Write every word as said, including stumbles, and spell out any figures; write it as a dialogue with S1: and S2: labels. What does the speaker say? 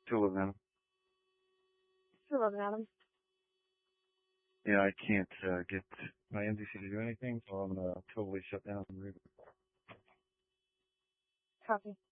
S1: Still living at him.
S2: Still living at him.
S1: Yeah, I can't uh, get my M D C to do anything, so I'm gonna totally shut down and reboot.
S2: Copy.